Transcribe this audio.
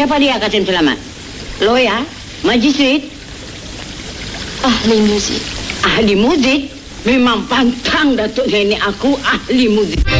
Siapa dia Kasim Selamat? Lawyer? Magistrate? Ahli muzik. Ahli muzik? Memang pantang Datuk Nenek aku ahli muzik.